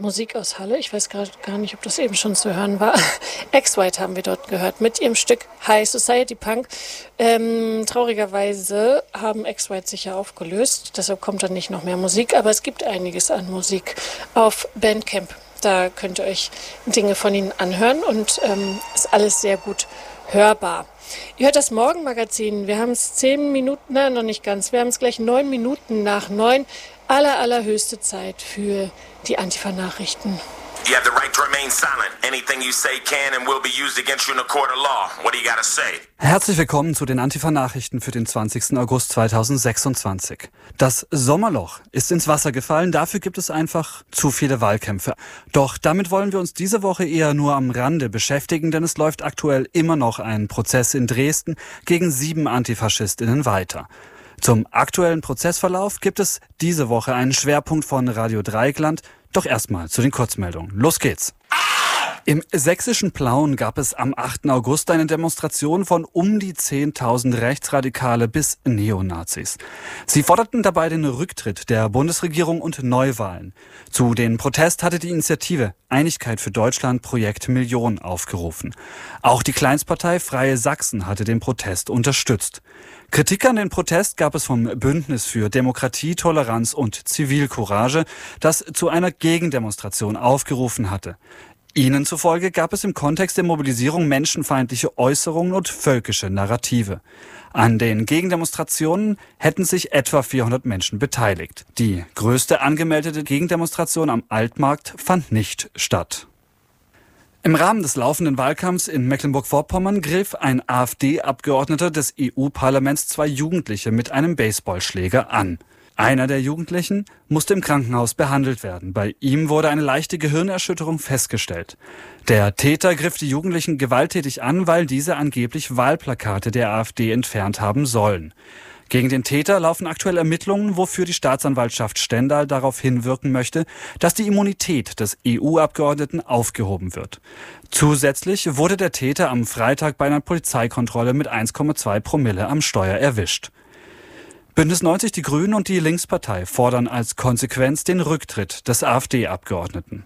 Musik aus Halle. Ich weiß gar nicht, ob das eben schon zu hören war. X-White haben wir dort gehört mit ihrem Stück High Society Punk. Traurigerweise haben X-White sich ja aufgelöst, deshalb kommt dann nicht noch mehr Musik, aber es gibt einiges an Musik auf Bandcamp. Da könnt ihr euch Dinge von ihnen anhören und ist alles sehr gut hörbar. Ihr hört das Morgenmagazin. Wir haben es 10 Minuten, noch nicht ganz. Wir haben es gleich 9 Minuten nach 9. Allerhöchste Zeit für die Antifa-Nachrichten. You have the right to remain silent. Anything you say can and will be used against you in a court of law. What do you gotta say? Herzlich willkommen zu den Antifa-Nachrichten für den 20. August 2026. Das Sommerloch ist ins Wasser gefallen, dafür gibt es einfach zu viele Wahlkämpfe. Doch damit wollen wir uns diese Woche eher nur am Rande beschäftigen, denn es läuft aktuell immer noch ein Prozess in Dresden gegen 7 AntifaschistInnen weiter. Zum aktuellen Prozessverlauf gibt es diese Woche einen Schwerpunkt von Radio Dreieckland. Doch erstmal zu den Kurzmeldungen. Los geht's. Im sächsischen Plauen gab es am 8. August eine Demonstration von um die 10.000 Rechtsradikale bis Neonazis. Sie forderten dabei den Rücktritt der Bundesregierung und Neuwahlen. Zu den Protest hatte die Initiative Einigkeit für Deutschland Projekt Million aufgerufen. Auch die Kleinstpartei Freie Sachsen hatte den Protest unterstützt. Kritik an den Protest gab es vom Bündnis für Demokratie, Toleranz und Zivilcourage, das zu einer Gegendemonstration aufgerufen hatte. Ihnen zufolge gab es im Kontext der Mobilisierung menschenfeindliche Äußerungen und völkische Narrative. An den Gegendemonstrationen hätten sich etwa 400 Menschen beteiligt. Die größte angemeldete Gegendemonstration am Altmarkt fand nicht statt. Im Rahmen des laufenden Wahlkampfs in Mecklenburg-Vorpommern griff ein AfD-Abgeordneter des EU-Parlaments 2 Jugendliche mit einem Baseballschläger an. Einer der Jugendlichen musste im Krankenhaus behandelt werden. Bei ihm wurde eine leichte Gehirnerschütterung festgestellt. Der Täter griff die Jugendlichen gewalttätig an, weil diese angeblich Wahlplakate der AfD entfernt haben sollen. Gegen den Täter laufen aktuell Ermittlungen, wofür die Staatsanwaltschaft Stendal darauf hinwirken möchte, dass die Immunität des EU-Abgeordneten aufgehoben wird. Zusätzlich wurde der Täter am Freitag bei einer Polizeikontrolle mit 1,2 Promille am Steuer erwischt. Bündnis 90, die Grünen und die Linkspartei fordern als Konsequenz den Rücktritt des AfD-Abgeordneten.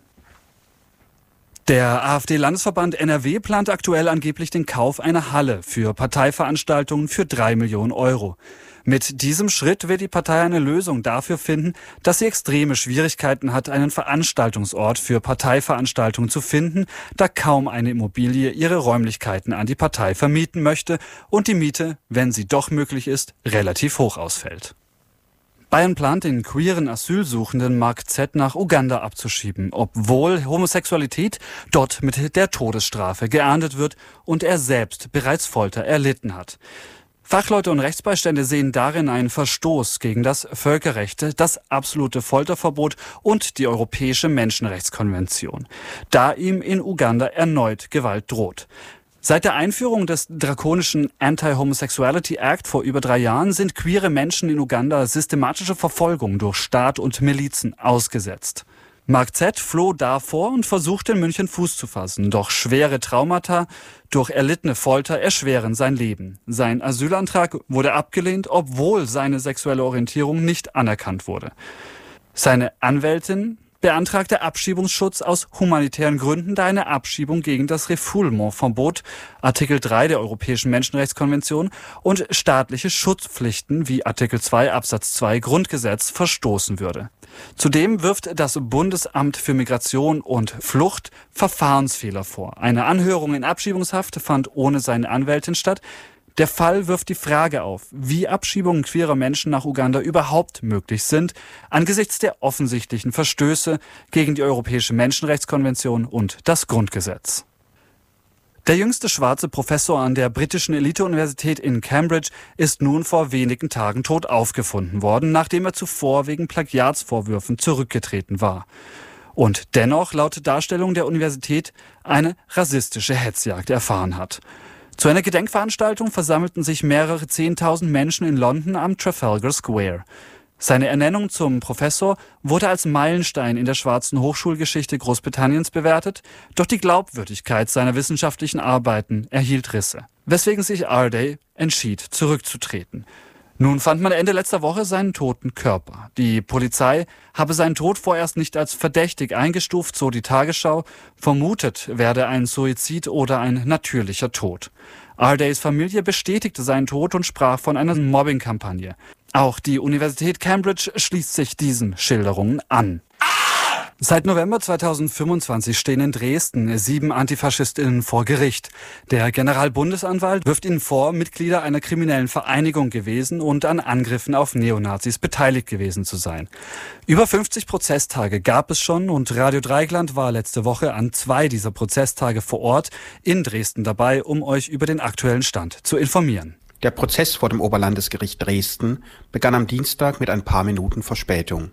Der AfD-Landesverband NRW plant aktuell angeblich den Kauf einer Halle für Parteiveranstaltungen für 3 Millionen Euro. Mit diesem Schritt will die Partei eine Lösung dafür finden, dass sie extreme Schwierigkeiten hat, einen Veranstaltungsort für Parteiveranstaltungen zu finden, da kaum eine Immobilie ihre Räumlichkeiten an die Partei vermieten möchte und die Miete, wenn sie doch möglich ist, relativ hoch ausfällt. Bayern plant, den queeren Asylsuchenden Mark Z. nach Uganda abzuschieben, obwohl Homosexualität dort mit der Todesstrafe geahndet wird und er selbst bereits Folter erlitten hat. Fachleute und Rechtsbeistände sehen darin einen Verstoß gegen das Völkerrecht, das absolute Folterverbot und die Europäische Menschenrechtskonvention, da ihm in Uganda erneut Gewalt droht. Seit der Einführung des drakonischen Anti-Homosexuality Act vor über 3 Jahren sind queere Menschen in Uganda systematischer Verfolgung durch Staat und Milizen ausgesetzt. Mark Z. floh davor und versuchte in München Fuß zu fassen, doch schwere Traumata durch erlittene Folter erschweren sein Leben. Sein Asylantrag wurde abgelehnt, obwohl seine sexuelle Orientierung nicht anerkannt wurde. Seine Anwältin beantragte Abschiebungsschutz aus humanitären Gründen, da eine Abschiebung gegen das Refoulement-Verbot, Artikel 3 der Europäischen Menschenrechtskonvention und staatliche Schutzpflichten wie Artikel 2 Absatz 2 Grundgesetz verstoßen würde. Zudem wirft das Bundesamt für Migration und Flucht Verfahrensfehler vor. Eine Anhörung in Abschiebungshaft fand ohne seine Anwältin statt. Der Fall wirft die Frage auf, wie Abschiebungen queerer Menschen nach Uganda überhaupt möglich sind, angesichts der offensichtlichen Verstöße gegen die Europäische Menschenrechtskonvention und das Grundgesetz. Der jüngste schwarze Professor an der britischen Elite-Universität in Cambridge ist nun vor wenigen Tagen tot aufgefunden worden, nachdem er zuvor wegen Plagiatsvorwürfen zurückgetreten war. Und dennoch laut Darstellung der Universität eine rassistische Hetzjagd erfahren hat. Zu einer Gedenkveranstaltung versammelten sich mehrere 10.000 Menschen in London am Trafalgar Square. Seine Ernennung zum Professor wurde als Meilenstein in der schwarzen Hochschulgeschichte Großbritanniens bewertet, doch die Glaubwürdigkeit seiner wissenschaftlichen Arbeiten erhielt Risse, weswegen sich Ardey entschied, zurückzutreten. Nun fand man Ende letzter Woche seinen toten Körper. Die Polizei habe seinen Tod vorerst nicht als verdächtig eingestuft, so die Tagesschau. Vermutet werde ein Suizid oder ein natürlicher Tod. Ardays Familie bestätigte seinen Tod und sprach von einer Mobbing-Kampagne. Auch die Universität Cambridge schließt sich diesen Schilderungen an. Seit November 2025 stehen in Dresden 7 AntifaschistInnen vor Gericht. Der Generalbundesanwalt wirft ihnen vor, Mitglieder einer kriminellen Vereinigung gewesen und an Angriffen auf Neonazis beteiligt gewesen zu sein. Über 50 Prozesstage gab es schon und Radio Dreieckland war letzte Woche an 2 dieser Prozesstage vor Ort in Dresden dabei, um euch über den aktuellen Stand zu informieren. Der Prozess vor dem Oberlandesgericht Dresden begann am Dienstag mit ein paar Minuten Verspätung.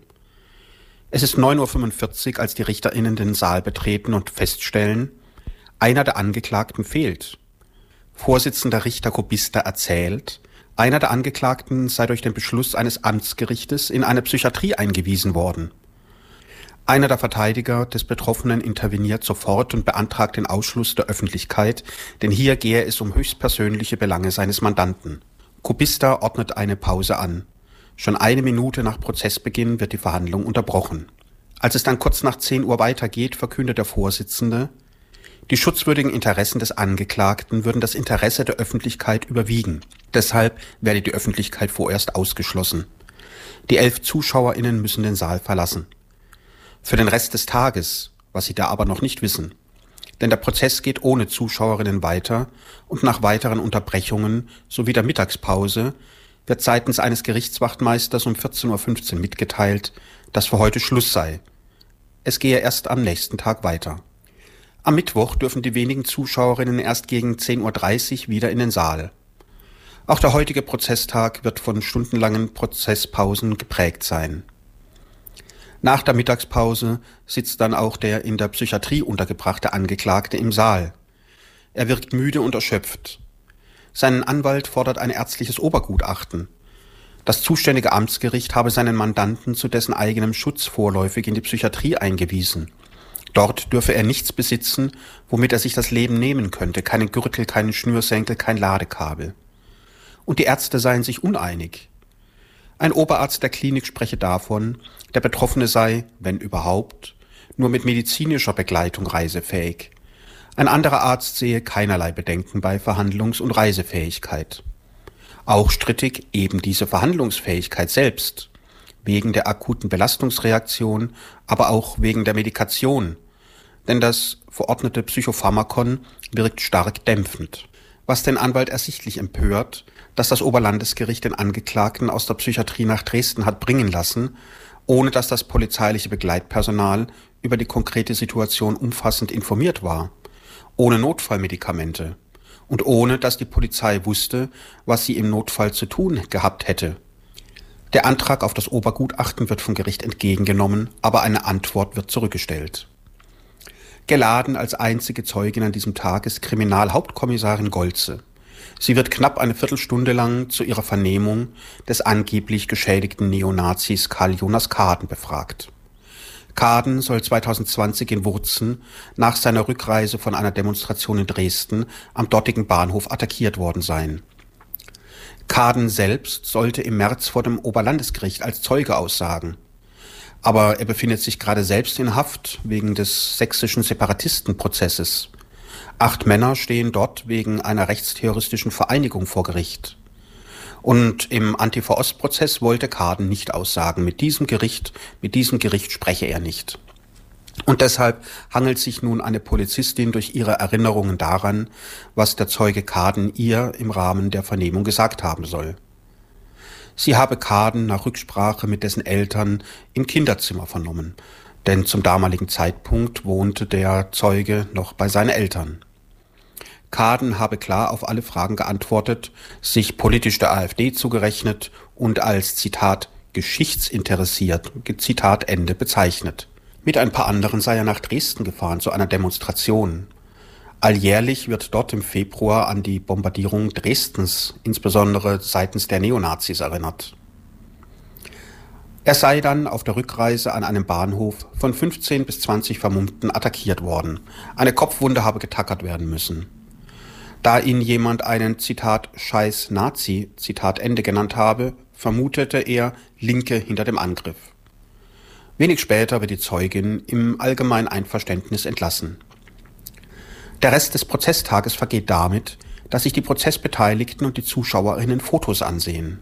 Es ist 9:45 Uhr, als die RichterInnen den Saal betreten und feststellen, einer der Angeklagten fehlt. Vorsitzender Richter Kubista erzählt, einer der Angeklagten sei durch den Beschluss eines Amtsgerichtes in eine Psychiatrie eingewiesen worden. Einer der Verteidiger des Betroffenen interveniert sofort und beantragt den Ausschluss der Öffentlichkeit, denn hier gehe es um höchstpersönliche Belange seines Mandanten. Kubista ordnet eine Pause an. Schon 1 Minute nach Prozessbeginn wird die Verhandlung unterbrochen. Als es dann kurz nach 10 Uhr weitergeht, verkündet der Vorsitzende, die schutzwürdigen Interessen des Angeklagten würden das Interesse der Öffentlichkeit überwiegen. Deshalb werde die Öffentlichkeit vorerst ausgeschlossen. Die 11 ZuschauerInnen müssen den Saal verlassen. Für den Rest des Tages, was sie da aber noch nicht wissen. Denn der Prozess geht ohne Zuschauerinnen weiter und nach weiteren Unterbrechungen sowie der Mittagspause wird seitens eines Gerichtswachtmeisters um 14:15 Uhr mitgeteilt, dass für heute Schluss sei. Es gehe erst am nächsten Tag weiter. Am Mittwoch dürfen die wenigen Zuschauerinnen erst gegen 10:30 Uhr wieder in den Saal. Auch der heutige Prozesstag wird von stundenlangen Prozesspausen geprägt sein. Nach der Mittagspause sitzt dann auch der in der Psychiatrie untergebrachte Angeklagte im Saal. Er wirkt müde und erschöpft. Sein Anwalt fordert ein ärztliches Obergutachten. Das zuständige Amtsgericht habe seinen Mandanten zu dessen eigenem Schutz vorläufig in die Psychiatrie eingewiesen. Dort dürfe er nichts besitzen, womit er sich das Leben nehmen könnte, keinen Gürtel, keinen Schnürsenkel, kein Ladekabel. Und die Ärzte seien sich uneinig. Ein Oberarzt der Klinik spreche davon, der Betroffene sei, wenn überhaupt, nur mit medizinischer Begleitung reisefähig. Ein anderer Arzt sehe keinerlei Bedenken bei Verhandlungs- und Reisefähigkeit. Auch strittig eben diese Verhandlungsfähigkeit selbst, wegen der akuten Belastungsreaktion, aber auch wegen der Medikation, denn das verordnete Psychopharmakon wirkt stark dämpfend. Was den Anwalt ersichtlich empört, dass das Oberlandesgericht den Angeklagten aus der Psychiatrie nach Dresden hat bringen lassen, ohne dass das polizeiliche Begleitpersonal über die konkrete Situation umfassend informiert war. Ohne Notfallmedikamente und ohne, dass die Polizei wusste, was sie im Notfall zu tun gehabt hätte. Der Antrag auf das Obergutachten wird vom Gericht entgegengenommen, aber eine Antwort wird zurückgestellt. Geladen als einzige Zeugin an diesem Tag ist Kriminalhauptkommissarin Golze. Sie wird knapp eine Viertelstunde lang zu ihrer Vernehmung des angeblich geschädigten Neonazis Karl Jonas Kaden befragt. Kaden soll 2020 in Wurzen nach seiner Rückreise von einer Demonstration in Dresden am dortigen Bahnhof attackiert worden sein. Kaden selbst sollte im März vor dem Oberlandesgericht als Zeuge aussagen. Aber er befindet sich gerade selbst in Haft wegen des sächsischen Separatistenprozesses. 8 Männer stehen dort wegen einer rechtsterroristischen Vereinigung vor Gericht. Und im Antifa-Ost-Prozess wollte Kaden nicht aussagen. Mit diesem Gericht spreche er nicht. Und deshalb hangelt sich nun eine Polizistin durch ihre Erinnerungen daran, was der Zeuge Kaden ihr im Rahmen der Vernehmung gesagt haben soll. Sie habe Kaden nach Rücksprache mit dessen Eltern im Kinderzimmer vernommen, denn zum damaligen Zeitpunkt wohnte der Zeuge noch bei seinen Eltern. Kaden habe klar auf alle Fragen geantwortet, sich politisch der AfD zugerechnet und als, Zitat, geschichtsinteressiert, Zitat Ende, bezeichnet. Mit ein paar anderen sei er nach Dresden gefahren zu einer Demonstration. Alljährlich wird dort im Februar an die Bombardierung Dresdens, insbesondere seitens der Neonazis, erinnert. Er sei dann auf der Rückreise an einem Bahnhof von 15 bis 20 Vermummten attackiert worden. Eine Kopfwunde habe getackert werden müssen. Da ihn jemand einen, Zitat, Scheiß Nazi, Zitat Ende genannt habe, vermutete er Linke hinter dem Angriff. Wenig später wird die Zeugin im allgemeinen Einverständnis entlassen. Der Rest des Prozesstages vergeht damit, dass sich die Prozessbeteiligten und die ZuschauerInnen Fotos ansehen.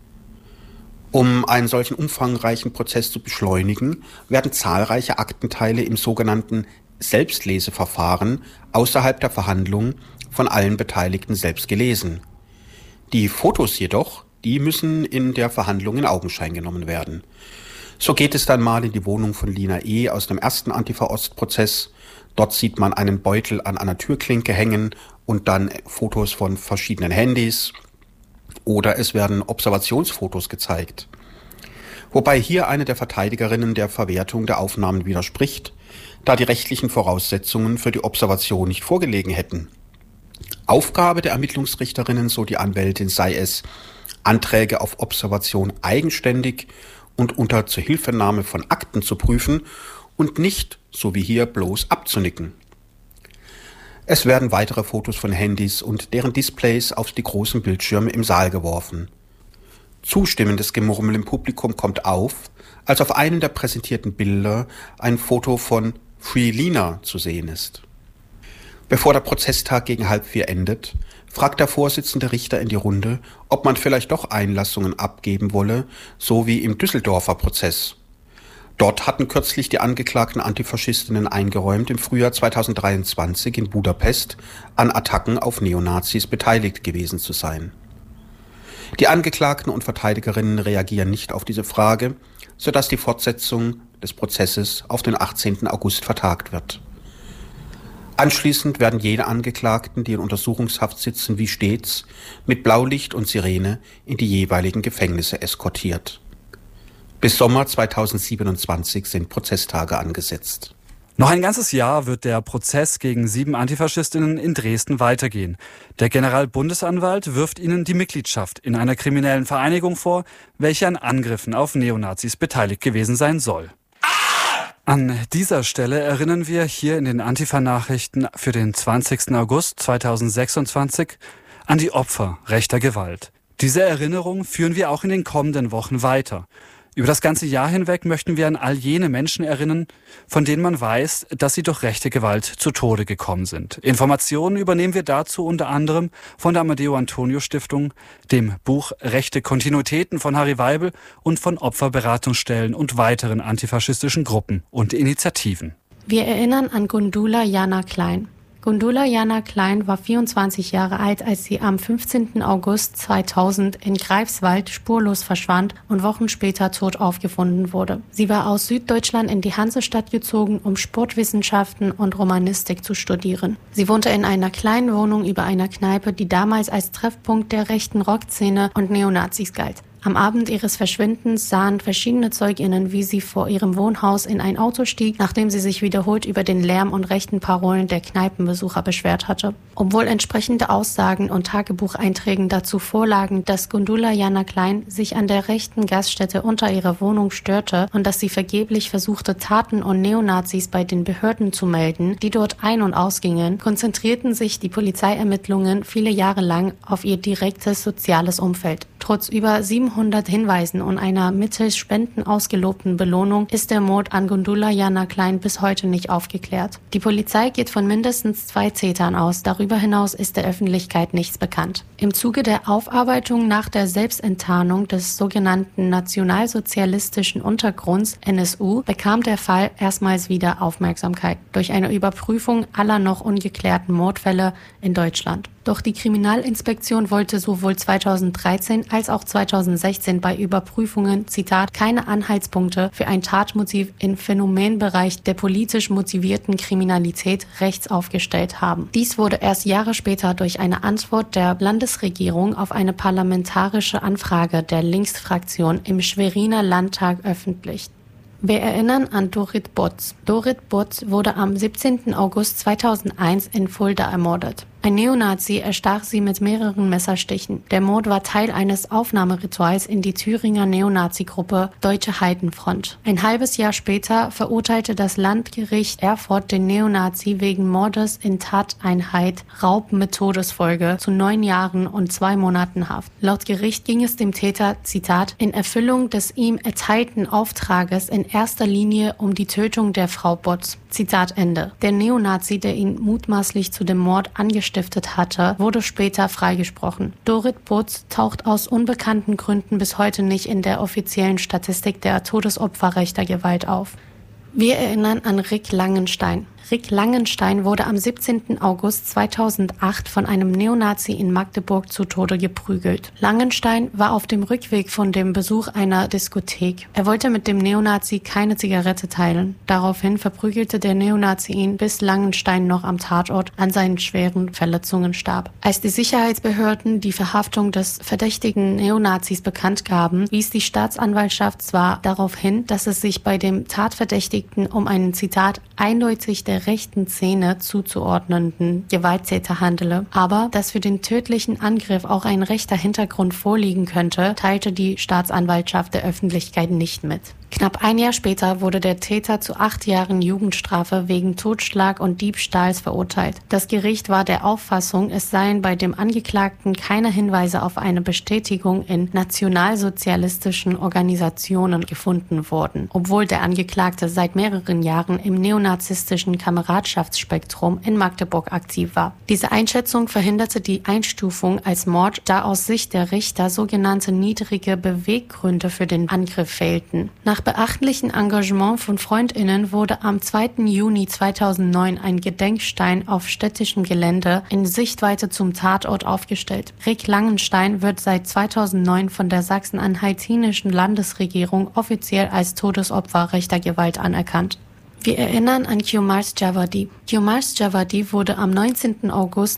Um einen solchen umfangreichen Prozess zu beschleunigen, werden zahlreiche Aktenteile im sogenannten Selbstleseverfahren außerhalb der Verhandlung von allen Beteiligten selbst gelesen. Die Fotos jedoch, die müssen in der Verhandlung in Augenschein genommen werden. So geht es dann mal in die Wohnung von Lina E. aus dem ersten Antifa-Ost-Prozess. Dort sieht man einen Beutel an einer Türklinke hängen und dann Fotos von verschiedenen Handys. Oder es werden Observationsfotos gezeigt. Wobei hier eine der Verteidigerinnen der Verwertung der Aufnahmen widerspricht, da die rechtlichen Voraussetzungen für die Observation nicht vorgelegen hätten. Aufgabe der Ermittlungsrichterinnen, so die Anwältin, sei es, Anträge auf Observation eigenständig und unter Zuhilfenahme von Akten zu prüfen und nicht, so wie hier, bloß abzunicken. Es werden weitere Fotos von Handys und deren Displays auf die großen Bildschirme im Saal geworfen. Zustimmendes Gemurmel im Publikum kommt auf, als auf einem der präsentierten Bilder ein Foto von Free Lina zu sehen ist. Bevor der Prozesstag gegen 3:30 endet, fragt der Vorsitzende Richter in die Runde, ob man vielleicht doch Einlassungen abgeben wolle, so wie im Düsseldorfer Prozess. Dort hatten kürzlich die angeklagten Antifaschistinnen eingeräumt, im Frühjahr 2023 in Budapest an Attacken auf Neonazis beteiligt gewesen zu sein. Die Angeklagten und Verteidigerinnen reagieren nicht auf diese Frage, sodass die Fortsetzung des Prozesses auf den 18. August vertagt wird. Anschließend werden jene Angeklagten, die in Untersuchungshaft sitzen, wie stets, mit Blaulicht und Sirene in die jeweiligen Gefängnisse eskortiert. Bis Sommer 2027 sind Prozesstage angesetzt. Noch ein ganzes Jahr wird der Prozess gegen 7 Antifaschistinnen in Dresden weitergehen. Der Generalbundesanwalt wirft ihnen die Mitgliedschaft in einer kriminellen Vereinigung vor, welche an Angriffen auf Neonazis beteiligt gewesen sein soll. An dieser Stelle erinnern wir hier in den Antifa-Nachrichten für den 20. August 2026 an die Opfer rechter Gewalt. Diese Erinnerung führen wir auch in den kommenden Wochen weiter. Über das ganze Jahr hinweg möchten wir an all jene Menschen erinnern, von denen man weiß, dass sie durch rechte Gewalt zu Tode gekommen sind. Informationen übernehmen wir dazu unter anderem von der Amadeo Antonio Stiftung, dem Buch Rechte Kontinuitäten von Harry Weibel und von Opferberatungsstellen und weiteren antifaschistischen Gruppen und Initiativen. Wir erinnern an Gundula Jana Klein. Gundula Jana Klein war 24 Jahre alt, als sie am 15. August 2000 in Greifswald spurlos verschwand und Wochen später tot aufgefunden wurde. Sie war aus Süddeutschland in die Hansestadt gezogen, um Sportwissenschaften und Romanistik zu studieren. Sie wohnte in einer kleinen Wohnung über einer Kneipe, die damals als Treffpunkt der rechten Rockszene und Neonazis galt. Am Abend ihres Verschwindens sahen verschiedene ZeugInnen, wie sie vor ihrem Wohnhaus in ein Auto stieg, nachdem sie sich wiederholt über den Lärm und rechten Parolen der Kneipenbesucher beschwert hatte. Obwohl entsprechende Aussagen und Tagebucheinträgen dazu vorlagen, dass Gundula Jana Klein sich an der rechten Gaststätte unter ihrer Wohnung störte und dass sie vergeblich versuchte, Taten und Neonazis bei den Behörden zu melden, die dort ein- und ausgingen, konzentrierten sich die Polizeiermittlungen viele Jahre lang auf ihr direktes soziales Umfeld. Trotz über 700 Hinweisen und einer mittels Spenden ausgelobten Belohnung ist der Mord an Gundula Jana Klein bis heute nicht aufgeklärt. Die Polizei geht von mindestens 2 Tätern aus. Darüber hinaus ist der Öffentlichkeit nichts bekannt. Im Zuge der Aufarbeitung nach der Selbstenttarnung des sogenannten nationalsozialistischen Untergrunds NSU bekam der Fall erstmals wieder Aufmerksamkeit durch eine Überprüfung aller noch ungeklärten Mordfälle in Deutschland. Doch die Kriminalinspektion wollte sowohl 2013 als auch 2016 bei Überprüfungen, Zitat, keine Anhaltspunkte für ein Tatmotiv im Phänomenbereich der politisch motivierten Kriminalität rechts aufgestellt haben. Dies wurde erst Jahre später durch eine Antwort der Landesregierung auf eine parlamentarische Anfrage der Linksfraktion im Schweriner Landtag öffentlich. Wir erinnern an Dorit Butz. Dorit Butz wurde am 17. August 2001 in Fulda ermordet. Ein Neonazi erstach sie mit mehreren Messerstichen. Der Mord war Teil eines Aufnahmerituals in die Thüringer Neonazi-Gruppe Deutsche Heidenfront. Ein halbes Jahr später verurteilte das Landgericht Erfurt den Neonazi wegen Mordes in Tateinheit Raub mit Todesfolge zu 9 Jahren und 2 Monaten Haft. Laut Gericht ging es dem Täter, Zitat, in Erfüllung des ihm erteilten Auftrages in erster Linie um die Tötung der Frau Botz. Zitat Ende. Der Neonazi, der ihn mutmaßlich zu dem Mord angestiftet hatte, wurde später freigesprochen. Dorit Botz taucht aus unbekannten Gründen bis heute nicht in der offiziellen Statistik der Todesopfer rechter Gewalt auf. Wir erinnern an Rick Langenstein. Rick Langenstein wurde am 17. August 2008 von einem Neonazi in Magdeburg zu Tode geprügelt. Langenstein war auf dem Rückweg von dem Besuch einer Diskothek. Er wollte mit dem Neonazi keine Zigarette teilen. Daraufhin verprügelte der Neonazi ihn, bis Langenstein noch am Tatort an seinen schweren Verletzungen starb. Als die Sicherheitsbehörden die Verhaftung des verdächtigen Neonazis bekannt gaben, wies die Staatsanwaltschaft zwar darauf hin, dass es sich bei dem Tatverdächtigten um einen, Zitat, eindeutig der rechten Szene zuzuordnenden Gewalttäter handele, aber dass für den tödlichen Angriff auch ein rechter Hintergrund vorliegen könnte, teilte die Staatsanwaltschaft der Öffentlichkeit nicht mit. Knapp ein Jahr später wurde der Täter zu 8 Jahren Jugendstrafe wegen Totschlag und Diebstahls verurteilt. Das Gericht war der Auffassung, es seien bei dem Angeklagten keine Hinweise auf eine Bestätigung in nationalsozialistischen Organisationen gefunden worden, obwohl der Angeklagte seit mehreren Jahren im neonazistischen Kameradschaftsspektrum in Magdeburg aktiv war. Diese Einschätzung verhinderte die Einstufung als Mord, da aus Sicht der Richter sogenannte niedrige Beweggründe für den Angriff fehlten. Nach beachtlichem Engagement von FreundInnen wurde am 2. Juni 2009 ein Gedenkstein auf städtischem Gelände in Sichtweite zum Tatort aufgestellt. Rick Langenstein wird seit 2009 von der sachsen-anhaltinischen Landesregierung offiziell als Todesopfer rechter Gewalt anerkannt. Wir erinnern an Kiomars Javadi. Kiomars Javadi wurde am 19. August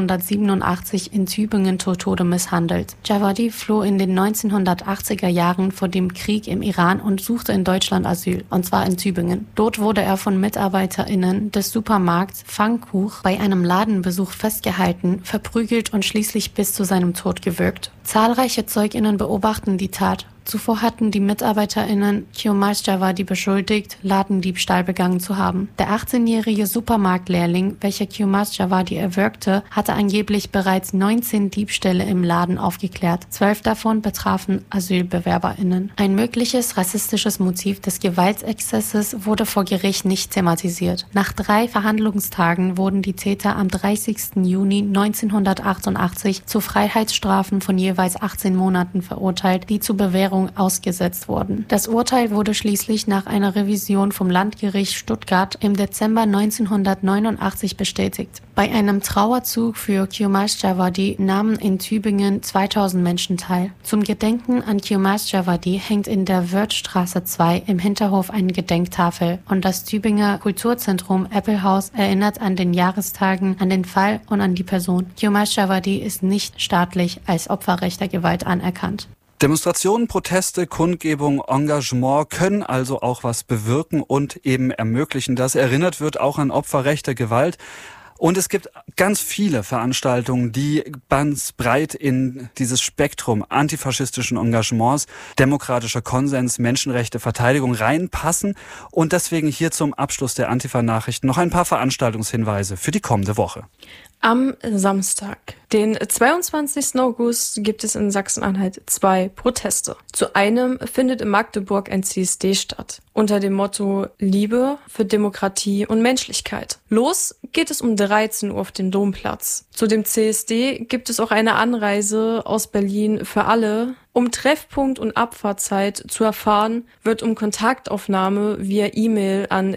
1987 in Tübingen zu Tode misshandelt. Javadi floh in den 1980er Jahren vor dem Krieg im Iran und suchte in Deutschland Asyl, und zwar in Tübingen. Dort wurde er von MitarbeiterInnen des Supermarkts Pfannkuch bei einem Ladenbesuch festgehalten, verprügelt und schließlich bis zu seinem Tod gewürgt. Zahlreiche ZeugInnen beobachten die Tat. Zuvor hatten die MitarbeiterInnen Kiomars Javadi beschuldigt, Ladendiebstahl begangen zu haben. Der 18-jährige Supermarktlehrling, welcher Kiomars Javadi erwürgte, hatte angeblich bereits 19 Diebstähle im Laden aufgeklärt. 12 davon betrafen AsylbewerberInnen. Ein mögliches rassistisches Motiv des Gewaltexzesses wurde vor Gericht nicht thematisiert. Nach 3 Verhandlungstagen wurden die Täter am 30. Juni 1988 zu Freiheitsstrafen von jeweils 18 Monaten verurteilt, die zur Bewährung ausgesetzt wurden. Das Urteil wurde schließlich nach einer Revision vom Landgericht Stuttgart im Dezember 1989 bestätigt. Bei einem Trauerzug für Kiomars Javadi nahmen in Tübingen 2000 Menschen teil. Zum Gedenken an Kiomars Javadi hängt in der Wörthstraße 2 im Hinterhof eine Gedenktafel und das Tübinger Kulturzentrum Eppelhaus erinnert an den Jahrestagen an den Fall und an die Person. Kiomars Javadi ist nicht staatlich als Opfer rechter Gewalt anerkannt. Demonstrationen, Proteste, Kundgebung, Engagement können also auch was bewirken und eben ermöglichen, dass erinnert wird auch an Opfer rechter Gewalt. Und es gibt ganz viele Veranstaltungen, die ganz breit in dieses Spektrum antifaschistischen Engagements, demokratischer Konsens, Menschenrechte, Verteidigung reinpassen. Und deswegen hier zum Abschluss der Antifa-Nachrichten noch ein paar Veranstaltungshinweise für die kommende Woche. Am Samstag, den 22. August, gibt es in Sachsen-Anhalt 2 Proteste. Zu einem findet in Magdeburg ein CSD statt, unter dem Motto Liebe für Demokratie und Menschlichkeit. Los geht es um 13 Uhr auf dem Domplatz. Zu dem CSD gibt es auch eine Anreise aus Berlin für alle. Um Treffpunkt und Abfahrtzeit zu erfahren, wird um Kontaktaufnahme via E-Mail an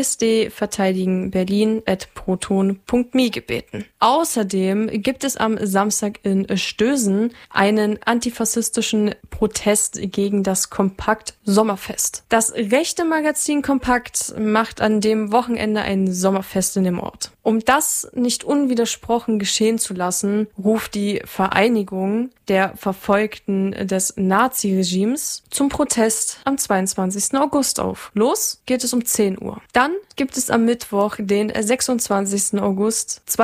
csdverteidigenberlin@proton.me gebeten. Außerdem gibt es am Samstag in Stößen einen antifaschistischen Protest gegen das Kompakt Sommerfest. Das rechte Magazin Kompakt macht an dem Wochenende ein Sommerfest in dem Ort. Um das nicht unwidersprochen geschehen zu lassen, ruft die Vereinigung der Verfolgten des Nazi-Regimes zum Protest am 22. August auf. Los geht es um 10 Uhr. Dann gibt es am Mittwoch, den 26. August, 2 weitere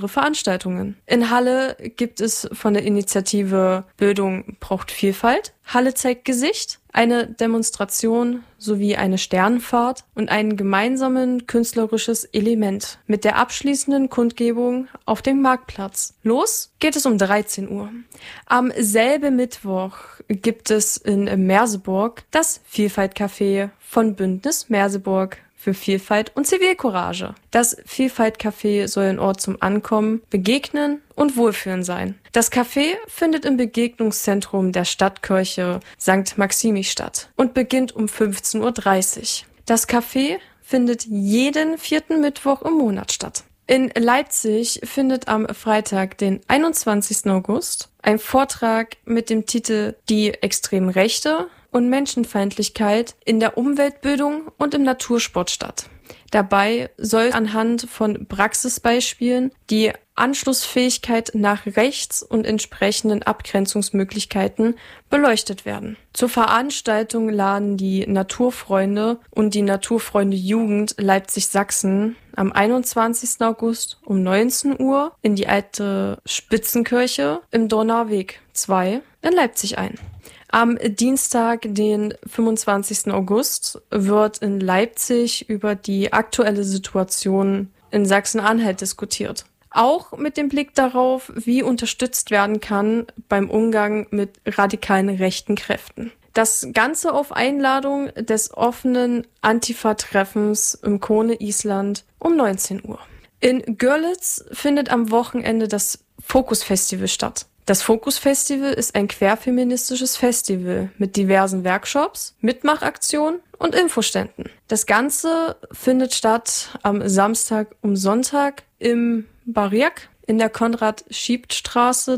andere Veranstaltungen. In Halle gibt es von der Initiative Bildung braucht Vielfalt, Halle zeigt Gesicht, eine Demonstration sowie eine Sternenfahrt und ein gemeinsames künstlerisches Element mit der abschließenden Kundgebung auf dem Marktplatz. Los geht es um 13 Uhr. Am selben Mittwoch gibt es in Merseburg das Vielfalt-Café von Bündnis Merseburg für Vielfalt und Zivilcourage. Das Vielfalt-Café soll ein Ort zum Ankommen, Begegnen und Wohlfühlen sein. Das Café findet im Begegnungszentrum der Stadtkirche St. Maximi statt und beginnt um 15:30 Uhr. Das Café findet jeden 4. Mittwoch im Monat statt. In Leipzig findet am Freitag, den 21. August, ein Vortrag mit dem Titel Die extremen Rechte und Menschenfeindlichkeit in der Umweltbildung und im Natursport statt. Dabei soll anhand von Praxisbeispielen die Anschlussfähigkeit nach rechts und entsprechenden Abgrenzungsmöglichkeiten beleuchtet werden. Zur Veranstaltung laden die Naturfreunde und die Naturfreunde Jugend Leipzig-Sachsen am 21. August um 19 Uhr in die alte Spitzenkirche im Donauweg 2 in Leipzig ein. Am Dienstag, den 25. August, wird in Leipzig über die aktuelle Situation in Sachsen-Anhalt diskutiert. Auch mit dem Blick darauf, wie unterstützt werden kann beim Umgang mit radikalen rechten Kräften. Das Ganze auf Einladung des offenen Antifa-Treffens im Kone Island um 19 Uhr. In Görlitz findet am Wochenende das Fokus-Festival statt. Das Fokus-Festival ist ein querfeministisches Festival mit diversen Workshops, Mitmachaktionen und Infoständen. Das Ganze findet statt am Samstag und Sonntag im Bariak in der Konrad-Schiebt-Straße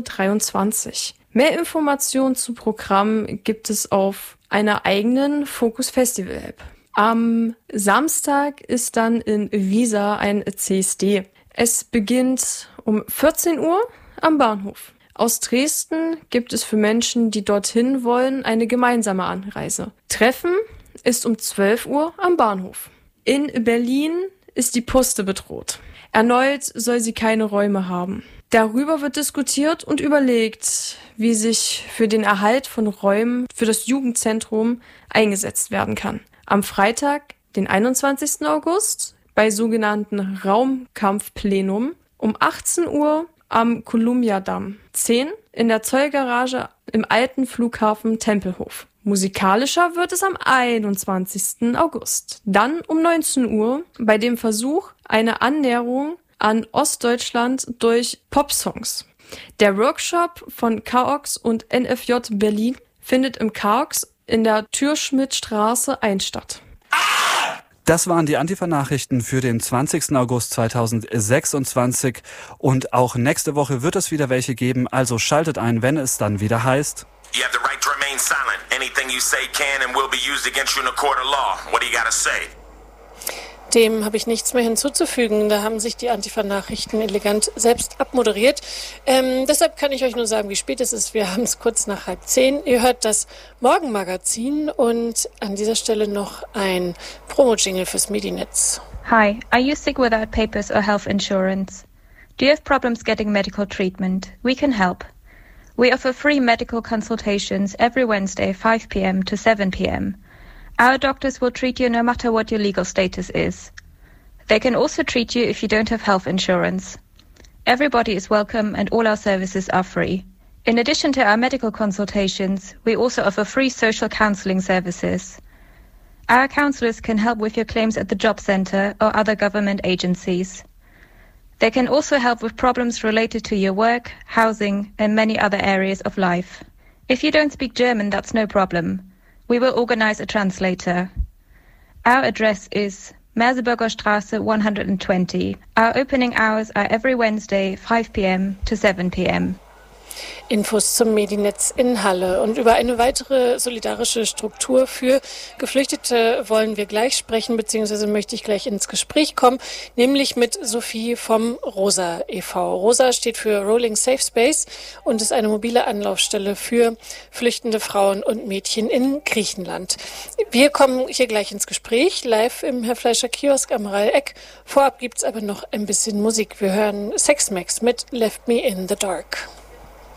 23. Mehr Informationen zu Programm gibt es auf einer eigenen Fokus-Festival-App. Am Samstag ist dann in Wiesa ein CSD. Es beginnt um 14 Uhr am Bahnhof. Aus Dresden gibt es für Menschen, die dorthin wollen, eine gemeinsame Anreise. Treffen ist um 12 Uhr am Bahnhof. In Berlin ist die Puste bedroht. Erneut soll sie keine Räume haben. Darüber wird diskutiert und überlegt, wie sich für den Erhalt von Räumen für das Jugendzentrum eingesetzt werden kann. Am Freitag, den 21. August, bei sogenannten Raumkampfplenum um 18 Uhr am Kolumbiadamm 10 in der Zollgarage im alten Flughafen Tempelhof. Musikalischer wird es am 21. August. Dann um 19 Uhr bei dem Versuch einer Annäherung an Ostdeutschland durch Popsongs. Der Workshop von KAOX und NFJ Berlin findet im KAOX in der Türschmidtstraße 1 statt. Das waren die Antifa-Nachrichten für den 20. August 2026 und auch nächste Woche wird es wieder welche geben, also schaltet ein, wenn es dann wieder heißt: You have the right to remain silent. Anything you say can and will be used against you in a court of law. What do you gotta say? Dem habe ich nichts mehr hinzuzufügen. Da haben sich die Antifa-Nachrichten elegant selbst abmoderiert. Deshalb kann ich euch nur sagen, wie spät es ist. Wir haben es kurz nach 9:30. Ihr hört das Morgenmagazin und an dieser Stelle noch ein Promo-Jingle fürs Medinetz. Hi, are you sick without papers or health insurance? Do you have problems getting medical treatment? We can help. We offer free medical consultations every Wednesday, 5 p.m. to 7 p.m. Our doctors will treat you no matter what your legal status is. They can also treat you if you don't have health insurance. Everybody is welcome and all our services are free. In addition to our medical consultations, we also offer free social counseling services. Our counselors can help with your claims at the job center or other government agencies. They can also help with problems related to your work, housing, and many other areas of life. If you don't speak German, that's no problem. We will organize a translator. Our address is Merseburger Straße 120. Our opening hours are every Wednesday, 5 p.m. to 7 p.m. Infos zum Medinetz in Halle. Und über eine weitere solidarische Struktur für Geflüchtete wollen wir gleich sprechen, beziehungsweise möchte ich gleich ins Gespräch kommen, nämlich mit Sophie vom Rosa e.V. Rosa steht für Rolling Safe Space und ist eine mobile Anlaufstelle für flüchtende Frauen und Mädchen in Griechenland. Wir kommen hier gleich ins Gespräch, live im Herr Fleischer Kiosk am Rheil-Eck. Vorab gibt's aber noch ein bisschen Musik. Wir hören Sex Max mit Left Me in the Dark.